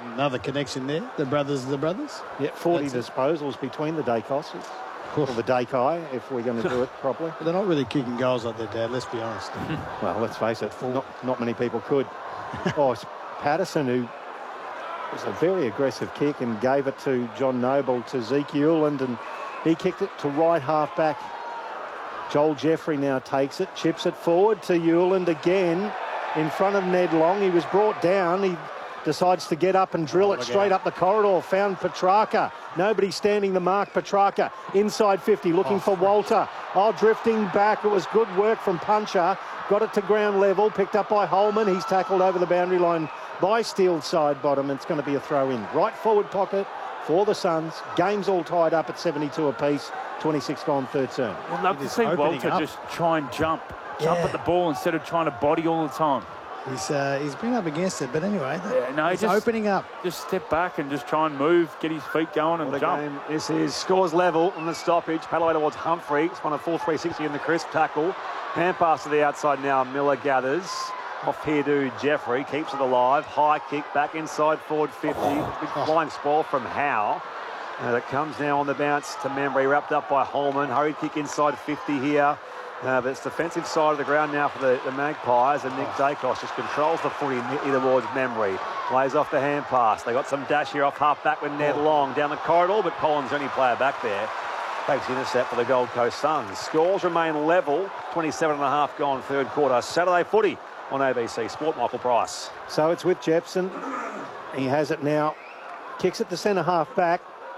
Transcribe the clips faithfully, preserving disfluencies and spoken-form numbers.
Another connection there. The brothers, the brothers. Yeah, forty That's disposals it. between the Dacos. Or the Dakai, if we're going to do it properly. But they're not really kicking goals like their dad, let's be honest. Well, let's face it, not, not many people could. Oh, it's Patterson, who was a very aggressive kick and gave it to John Noble, to Zeke Euland, and he kicked it to right half back. Joel Jeffrey now takes it, chips it forward to Euland again in front of Ned Long. He was brought down. He decides to get up and drill oh, it straight out. up the corridor. Found Petrarca. Nobody standing the mark. Petrarca inside fifty, looking oh, for Walter. Oh, drifting back. It was good work from Puncher. Got it to ground level. Picked up by Holman. He's tackled over the boundary line by Steele's side bottom. It's going to be a throw in. Right forward pocket for the Suns. Game's all tied up at seventy-two apiece. twenty-six gone, third turn. I'd love to see Walter up. just try and jump. Jump yeah. at the ball instead of trying to body all the time. He's uh, he's been up against it, but anyway, yeah, no, he's just, opening up. Just step back and just try and move, get his feet going and what jump. Game. This is scores level on the stoppage. Paddle away towards Humphrey. It's one of four three sixty in the crisp tackle. Hand pass to the outside now. Miller gathers. Off here to Jeffrey. Keeps it alive. High kick back inside forward fifty. Oh. Big oh. flying spoil from Howe. And it comes now on the bounce to Membry. Wrapped up by Holman. Hurried kick inside fifty here. Uh, but it's defensive side of the ground now for the, the Magpies, and Nick Dacos just controls the footy towards Membry. Plays off the hand pass. They got some dash here off half back with Ned Long down the corridor, but Collins, the only player back there, takes the intercept for the Gold Coast Suns. Scores remain level. twenty-seven and a half gone third quarter. Saturday footy on A B C Sport. Michael Price. So it's with Jepson. He has it now. Kicks it to centre half back.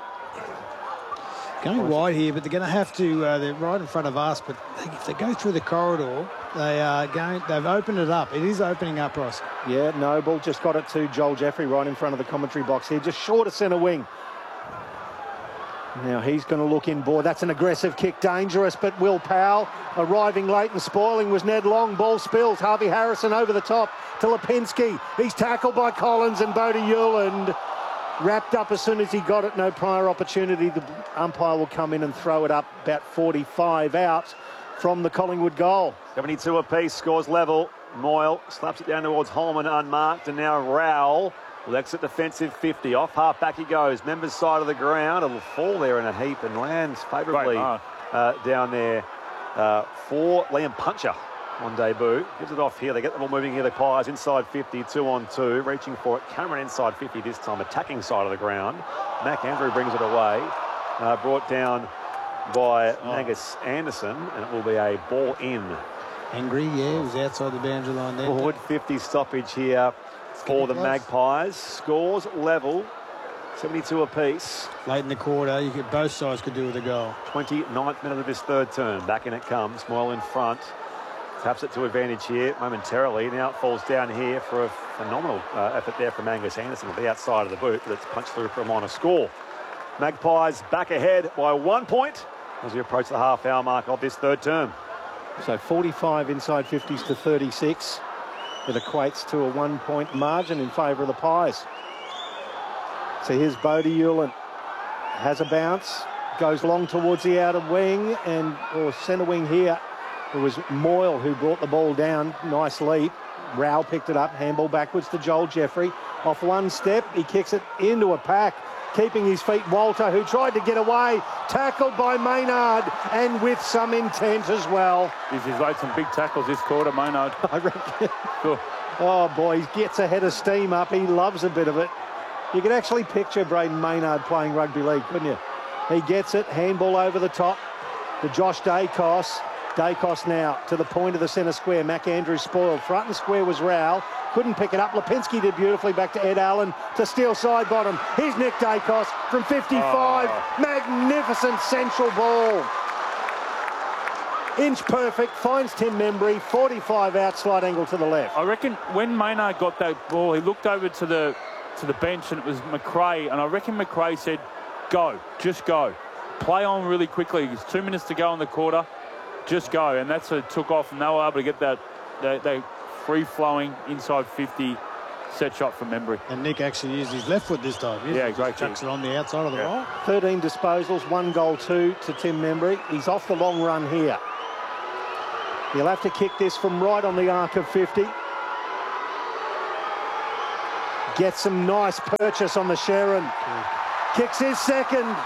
Going wide here, but they're going to have to, uh, they're right in front of us, but they, if they go through the corridor, they are going, they've opened it up. It is opening up, Ross. Yeah, Noble just got it to Joel Jeffrey right in front of the commentary box here, just short of centre wing. Now he's going to look in. Boy, that's an aggressive kick, dangerous, but Will Powell arriving late and spoiling was Ned Long. Ball spills. Harvey Harrison over the top to Lipinski. He's tackled by Collins and Bodie Euland. Wrapped up as soon as he got it. No prior opportunity. The umpire will come in and throw it up about forty-five out from the Collingwood goal. seventy-two apiece, scores level. Moyle slaps it down towards Holman unmarked, and now Rowell will exit defensive fifty. Off half back he goes. Members side of the ground. It'll fall there in a heap and lands favourably uh, down there uh, for Liam Puncher on debut. Gives it off here. They get the ball moving here. The Pies inside fifty, two on two. Reaching for it. Cameron inside fifty this time. Attacking side of the ground. Mac Andrew brings it away. Uh, brought down by oh. Angus Anderson. And it will be a ball in. Angry, yeah. It was outside the boundary line there. Forward fifty stoppage here for the Magpies. Scores level. seventy-two apiece. Late in the quarter, you could, both sides could do with a goal. twenty-ninth minute of this third term. Back in it comes. Moyle in front. Taps it to advantage here momentarily. Now it falls down here for a phenomenal uh, effort there from Angus Anderson at the outside of the boot, but it's punched through for a minor score. Magpies back ahead by one point as we approach the half hour mark of this third term. So forty-five inside fifties to thirty-six. It equates to a one point margin in favour of the Pies. So here's Bodie Euland. Has a bounce. Goes long towards the outer wing and or centre wing here. It was Moyle who brought the ball down. Nice leap. Rowell picked it up. Handball backwards to Joel Jeffrey. Off one step, he kicks it into a pack. Keeping his feet, Walter, who tried to get away. Tackled by Maynard, and with some intent as well. He's laid some big tackles this quarter, Maynard. I reckon. Sure. Oh, boy, he gets a head of steam up. He loves a bit of it. You could actually picture Braden Maynard playing rugby league, couldn't you? He gets it. Handball over the top to Josh Dacos. Dacos now to the point of the centre square. Mac Andrews spoiled. Front and square was Rowell. Couldn't pick it up. Lipinski did beautifully. Back to Ed Allen to steal side bottom. Here's Nick Dacos from fifty-five. Oh. Magnificent central ball. Inch perfect. Finds Tim Membry. forty-five out. Slight angle to the left. I reckon when Maynard got that ball, he looked over to the to the bench and it was McRae. And I reckon McRae said, go. Just go. Play on really quickly. There's two minutes to go in the quarter. Just go, and that's a took off, and they were able to get that, that, that free-flowing inside fifty set shot from Membry. And Nick actually used his left foot this time. Yeah, great. Chucks it on the outside of the yeah. roll. thirteen disposals, one goal, two to Tim Membry. He's off the long run here. He'll have to kick this from right on the arc of fifty. Gets some nice purchase on the Sharon. Kicks his second.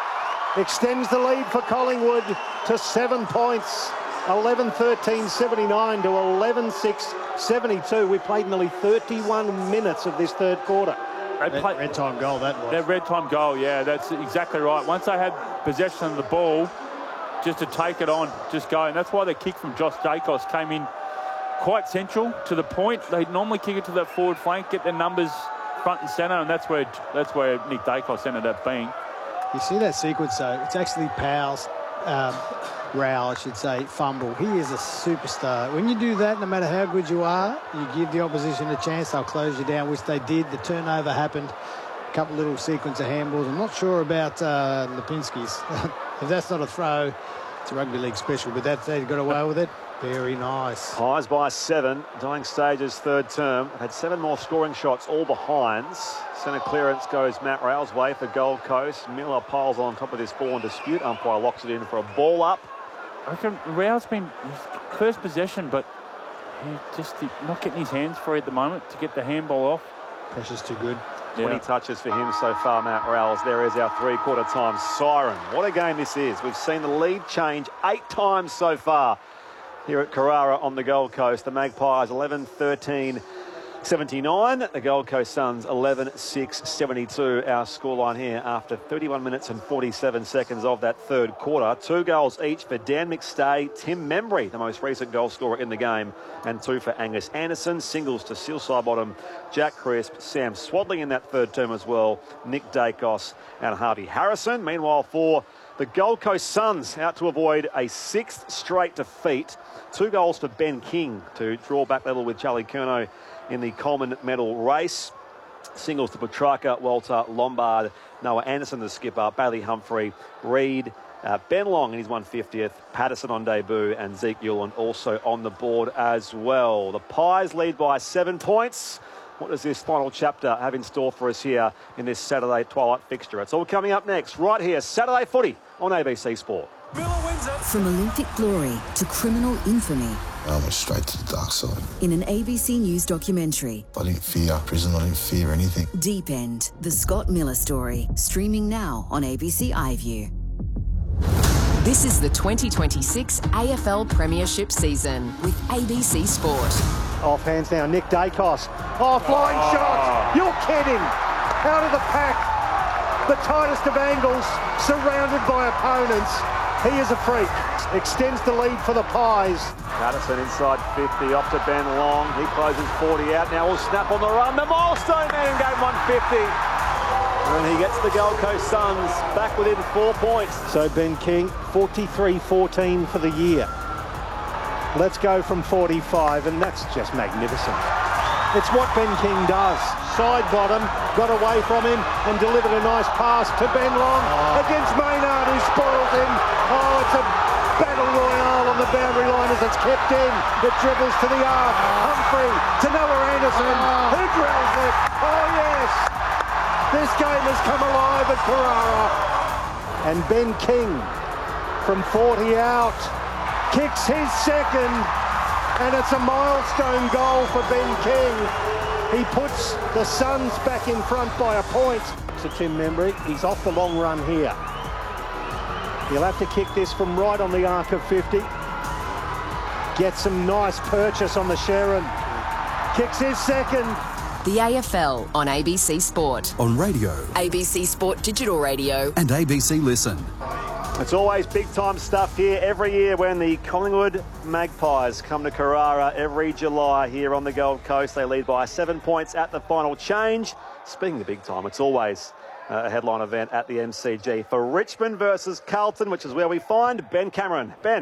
Extends the lead for Collingwood to seven points. eleven thirteen seventy-nine to eleven six seventy-two. We played nearly thirty-one minutes of this third quarter. Red, red time goal, that was. That red time goal, yeah, that's exactly right. Once they had possession of the ball, just to take it on, just go. And that's why the kick from Josh Dacos came in quite central to the point. They normally kick it to that forward flank, get their numbers front and centre, and that's where that's where Nick Dacos ended up being. You see that sequence, though? It's actually Powell's, um, Rao, I should say, fumble. He is a superstar. When you do that, no matter how good you are, you give the opposition a chance, they'll close you down, which they did. The turnover happened. A couple little sequence of handballs. I'm not sure about uh, Lipinski's. If that's not a throw, it's a rugby league special, but that they got away with it. Very nice. Pies by seven. Dying Stages third term. Had seven more scoring shots, all behinds. Centre clearance goes Matt Rao's way for Gold Coast. Miller piles on top of this ball in dispute. Umpire locks it in for a ball up. I reckon Rao's been first possession, but he just not getting his hands free at the moment to get the handball off. Pressure's too good. twenty Yeah. touches for him so far, Matt Rowles. There is our three-quarter time siren. What a game this is. We've seen the lead change eight times so far here at Carrara on the Gold Coast. The Magpies eleven thirteen seventy-nine. The Gold Coast Suns eleven six seventy-two. Our scoreline here after thirty-one minutes and forty-seven seconds of that third quarter. Two goals each for Dan McStay, Tim Membry, the most recent goal scorer in the game, and two for Angus Anderson. Singles to Seal Sidebottom, Jack Crisp, Sam Swadling in that third term as well, Nick Dacos and Harvey Harrison. Meanwhile, for the Gold Coast Suns, out to avoid a sixth straight defeat. Two goals for Ben King to draw back level with Charlie Curnow in the Coleman medal race. Singles to Petrarca, Walter, Lombard, Noah Anderson, the skipper, Bailey Humphrey, Reid, uh, Ben Long in his one fiftieth, Patterson on debut, and Zeke Uland also on the board as well. The Pies lead by seven points. What does this final chapter have in store for us here in this Saturday twilight fixture? It's all coming up next, right here, Saturday Footy on A B C Sport. From Olympic glory to criminal infamy. I went straight to the dark side. In an A B C News documentary. I didn't fear prison, I didn't fear anything. Deep End, the Scott Miller story. Streaming now on A B C iView. This is the twenty twenty-six A F L Premiership season with A B C Sport. Off hands now, Nick Dacos. Oh, flying oh. shot. You're kidding. Out of the pack. The tightest of angles, surrounded by opponents. He is a freak. Extends the lead for the Pies. Patterson inside fifty, off to Ben Long. He closes forty out. Now will snap on the run. The milestone man in game one fifty. And he gets the Gold Coast Suns back within four points. So Ben King, forty-three fourteen for the year. Let's go from forty-five, and that's just magnificent. It's what Ben King does. Side bottom, got away from him and delivered a nice pass to Ben Long oh. against Maynard, who spoils him. Oh, it's a battle royale on the boundary line as it's kept in. It dribbles to the arc. Humphrey to Noah Anderson, oh. who drills it. Oh, yes. This game has come alive at Carrara. And Ben King from forty out kicks his second. And it's a milestone goal for Ben King. He puts the Suns back in front by a point. To Tim Membry, he's off the long run here. He'll have to kick this from right on the arc of fifty. Gets some nice purchase on the Sharon. Kicks his second. The A F L on A B C Sport. On radio. A B C Sport Digital Radio. And A B C Listen. It's always big-time stuff here every year when the Collingwood Magpies come to Carrara every July here on the Gold Coast. They lead by seven points at the final change. Speaking of big time, it's always a headline event at the M C G for Richmond versus Carlton, which is where we find Ben Cameron. Ben.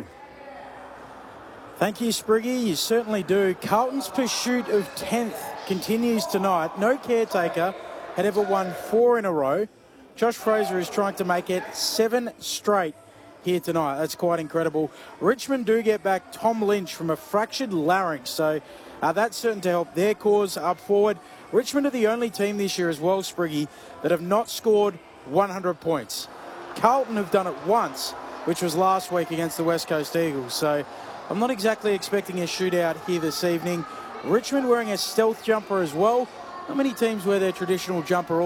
Thank you, Spriggy. You certainly do. Carlton's pursuit of tenth continues tonight. No caretaker had ever won four in a row. Josh Fraser is trying to make it seven straight here tonight. That's quite incredible. Richmond do get back Tom Lynch from a fractured larynx, so uh, that's certain to help their cause up forward. Richmond are the only team this year as well, Spriggy, that have not scored one hundred points. Carlton have done it once, which was last week against the West Coast Eagles, so I'm not exactly expecting a shootout here this evening. Richmond wearing a stealth jumper as well. Not many teams wear their traditional jumper